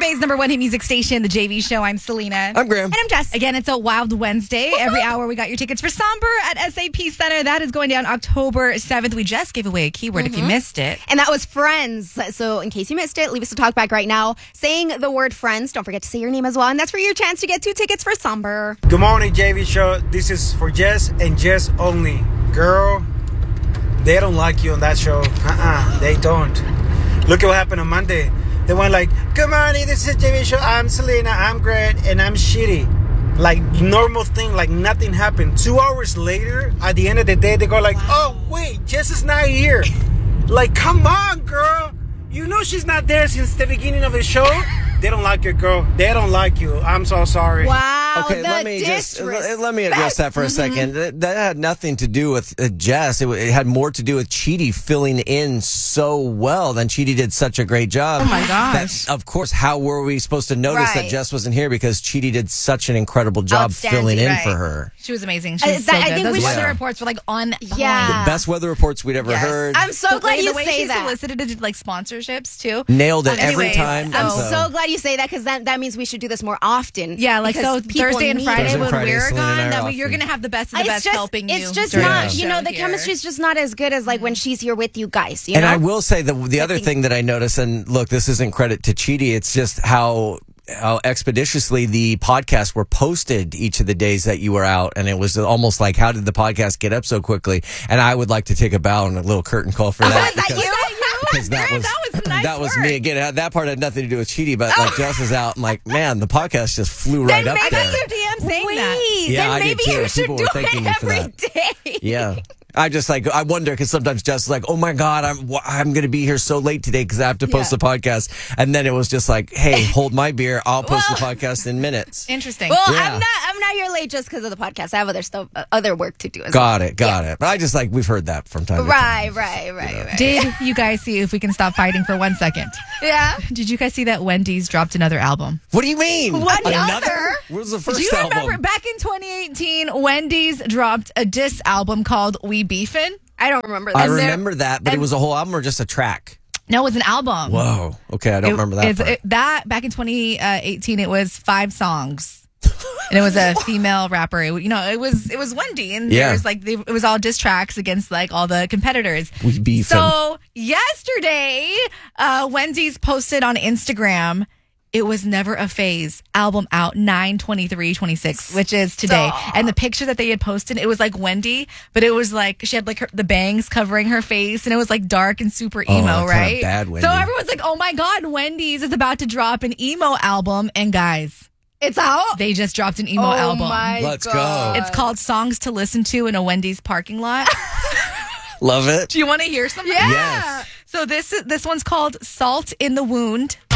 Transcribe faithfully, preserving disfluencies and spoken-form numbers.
L A's number one hit music station, The J V Show. I'm Selena. I'm Graham. And I'm Jess. Again, it's a Wild Wednesday. Every hour we got your tickets for Somber at S A P Center. That is going down October seventh. We just gave away a keyword mm-hmm. if you missed it. And that was friends. So in case you missed it, leave us a talk back right now saying the word friends. Don't forget to say your name as well. And that's for your chance to get two tickets for Somber. Good morning, J V Show. This is for Jess and Jess only. Girl, they don't like you on that show. Uh-uh, they don't. Look at what happened on Monday. They went like, good morning, this is J V Show. I'm Selena, I'm great, and I'm shitty. Like, normal thing, like nothing happened. Two hours later, at the end of the day, they go like, wow. oh, wait, Jess is not here. Like, come on, girl. You know she's not there since the beginning of the show. They don't like your girl. They don't like you. I'm so sorry. Wow. Okay, let me just let me address that for a second. That, that had nothing to do with uh, Jess. It, it had more to do with Chidi filling in so well. Then Chidi did such a great job. Oh my gosh! That, of course, how were we supposed to notice right. that Jess wasn't here? Because Chidi did such an incredible job filling in right. for her. She was amazing. She was uh, so that, good. I think Those we weather should, reports were like on yeah. point. The best weather reports we'd ever yes. heard. I'm so the glad way, you the way say she that. solicited like sponsorships too. Nailed it Anyways, every time. I'm so. so glad you say that because that, that means we should do this more often. Yeah, like so Thursday and Friday Thursday when Friday, we're Selena gone, and I that are we, you're often. going to have the best of the It's best just, helping you. it's just during not, the you know, show the here. chemistry's just not as good as like when she's here with you guys. You and know? I will say the the other thing that I noticed, and look, this isn't credit to Chidi, it's just how how expeditiously the podcasts were posted each of the days that you were out, and it was almost like, how did the podcast get up so quickly? And I would like to take a bow and a little curtain call for Oh, that. is that because, you? because that was that was nice that was work. me again. That part had nothing to do with Chidi, but like Jess is out, I'm like, man, the podcast just flew right Then up maybe there. your D M saying Wait, that. Yeah, then I did maybe too. you should People do were thanking it me for every that. day. Yeah. I just like I wonder because sometimes Jess is like, oh my god, I'm I'm going to be here so late today because I have to post Yeah. the podcast, and then it was just like, hey, hold my beer, I'll post the podcast in minutes. Interesting. Well, Yeah. I'm not. I'm not here late just because of the podcast. I have other stuff, uh, other work to do. As Got well. it, got it. But I just like we've heard that from time to time. Right, right, right, right. Did you guys see, if we can stop fighting for one second, Yeah. did you guys see that Wendy's dropped another album? What do you mean? What, another? What was the first Do you album? remember back in twenty eighteen, Wendy's dropped a diss album called We Beefin'? I don't remember that. I And there- remember that, but it and- was a whole album or just a track? No, it was an album. Whoa. Okay, I don't It- remember that. it's- part. it- that back in twenty eighteen, it was five songs, and it was a female rapper. It, you know, it was it was Wendy, and Yeah. there was like they, it was all diss tracks against like all the competitors. We beefin'. So yesterday, uh, Wendy's posted on Instagram. It was never a phase. Album out nine twenty-three twenty-six, which is today. Stop. And the picture that they had posted, it was like Wendy, but it was like she had like her, the bangs covering her face, and it was like dark and super Oh, emo, kinda right? bad Wendy. So everyone's like, "Oh my god, Wendy's is about to drop an emo album!" And guys, It's out. they just dropped an emo oh album. My Let's go. God. It's called "Songs to Listen to in a Wendy's Parking Lot." Love it. Do you want to hear some? Yeah. Yes. So this this one's called "Salt in the Wound."